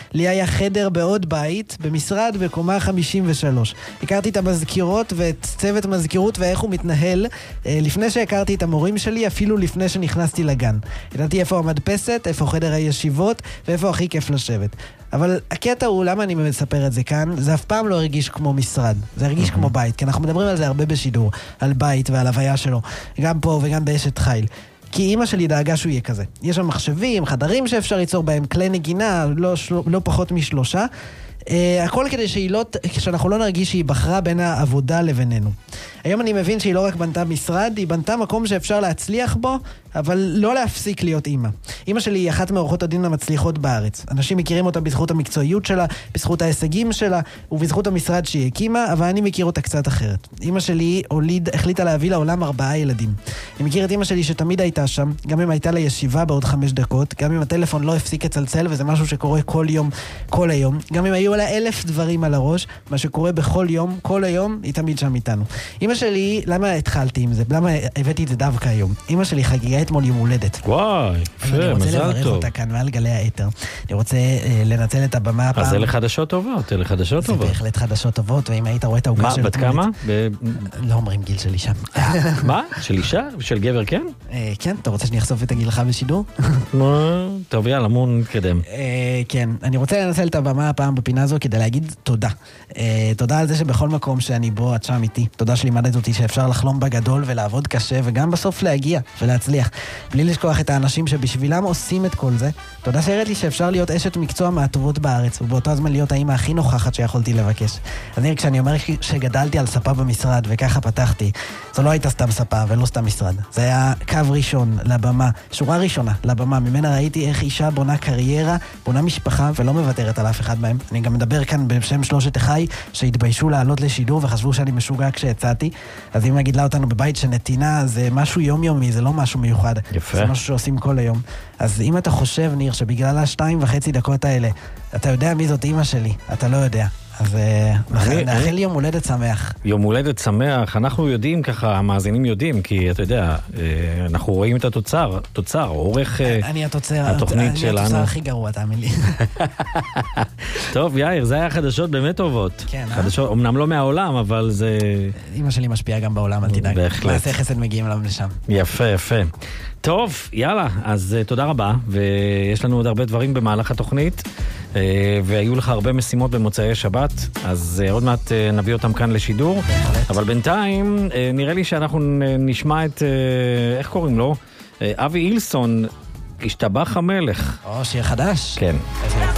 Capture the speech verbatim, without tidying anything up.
לי היה חדר בעוד בית, במשרד בקומה חמישים ושלוש. הכרתי את המזכירות ואת צוות המזכירות ואיך הוא מתנהל, לפני שהכרתי את המורים שלי, אפילו לפני שנכנסתי לגן. ידעתי איפה המדפסת, איפה חדר הישיבות, ואיפה הכי כיף לשבת. אבל הקטע הוא, למה אני מספר את זה כאן, זה אף פעם לא הרגיש כמו משרד, זה הרגיש כמו בית, כי אנחנו מדברים על זה הרבה בשידור, על בית ועל הוויה שלו, גם פה וגם באשת חיל. כי אימא שלי דאגה שהוא יהיה כזה. יש שם מחשבים, חדרים שאפשר ליצור בהם, כלי נגינה, לא, של... לא פחות משלושה. Uh, הכל כדי שהיא לא, שאנחנו לא נרגיש שהיא בחרה בין העבודה לבינינו. היום אני מבין שהיא לא רק בנתה משרד, היא בנתה מקום שאפשר להצליח בו, אבל לא להפסיק להיות אימא. אימא שלי היא אחת מעורכות הדין המצליחות בארץ. אנשים מכירים אותה בזכות המקצועיות שלה, בזכות ההישגים שלה, ובזכות המשרד שהיא הקימה, אבל אני מכיר אותה קצת אחרת. אימא שלי הוליד, החליטה להביא לעולם ארבעה ילדים. אני מכיר את אימא שלי שתמיד הייתה שם, גם אם הייתה לה ישיבה בעוד חמש דקות, גם אם הטלפון לא הפסיק לצלצל, וזה משהו שקורה כל יום, כל היום. גם אם היו לה אלף דברים על הראש, מה שקורה בכל יום, כל היום, היא תמיד שם איתנו. אימא שלי, למה התחלתי עם זה? למה הבאתי את זה דווקא היום? אימא שלי חגיגה אתמול יום הולדת. וואי, יפה, מזל טוב. אני רוצה לברך אותה כאן מעל גלי האתר. אני רוצה uh, לנצל את הבמה הפעם. אז אלה חדשות טובות, אלה חדשות טובות. זה בהחלט חדשות טובות, ואם היית רואה את העוגה של... מה, בת כמה? לא אומרים גיל של אישה. מה? של אישה? של גבר, כן? כן, אתה רוצה שאני אחשוף את הגילך בשידור? טוב, יאללה, בואו נתקדם. כן, אני רוצה לנצל את הבמה הפעם בפינה הזו כדי להגיד תודה. תודה על זה שבכל מקום שאני בו, את שם איתי. תודה שלימדת אותי שאפשר לחלום בגדול ולעבוד קשה, וגם בסוף להגיע ולהצליח. בלי לשכוח את האנשים שבשבילם עושים את כל זה. תודה שהראית לי שאפשר להיות אשת מקצוע מהטובות בארץ, ובאותו הזמן להיות האמא הכי נוכחת שיכולתי לבקש. אז נראה, כשאני אומר שגדלתי על ספה במשרד וככה פתחתי, זו לא הייתה סתם ספה ולא סתם משרד. זה היה קו ראשון לבמה, שורה ראשונה לבמה, ממנה ראיתי איך אישה בונה קריירה, בונה משפחה ולא מוותרת על אף אחד מהם. אני גם מדבר כאן בשם שלושת אחי שהתביישו לעלות לשידור וחשבו שאני משוגע כשיצאתי. אז אם נגיד לה אותנו בבית שנתינה זה משהו יומיומי, זה לא משהו מיוחד. יפה. זה משהו שעושים כל היום. אז אם אתה חושב, ניר, שבגלל השתיים וחצי דקות האלה, אתה יודע מי זאת אמא שלי, אתה לא יודע. אז נאחל לי יום הולדת שמח. יום הולדת שמח, אנחנו יודעים ככה, המאזינים יודעים, כי אתה יודע, אנחנו רואים את התוצר, תוצר, עורך התוכנית שלנו. אני התוצר הכי גרוע, תאמין לי. טוב, יאיר, זה היה חדשות באמת טובות. כן, חדשות, אמנם לא מהעולם, אבל זה... אמא שלי משפיעה גם בעולם, אל תדאג. בהחלט. מעשי חסד מגיעים לנו לשם. יפה, יפה. טוב, יאללה, אז תודה רבה, ויש לנו עוד הרבה דברים במהלך התוכנית, והיו לך הרבה משימות במוצאי שבת, אז עוד מעט נביא אותם כאן לשידור, אבל בינתיים נראה לי שאנחנו נשמע את, איך קוראים לו? אבי אילסון, השתבח המלך. או, שיר חדש. כן. איזה